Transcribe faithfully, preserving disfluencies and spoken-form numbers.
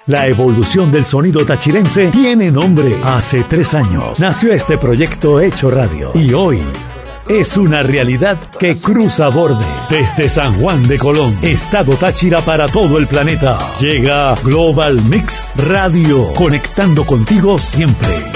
La evolución del sonido tachirense tiene nombre. Hace tres años nació este proyecto Hecho Radio y hoy es una realidad que cruza bordes. Desde San Juan de Colón, Estado Táchira para todo el planeta, llega Global Mix Radio, conectando contigo siempre.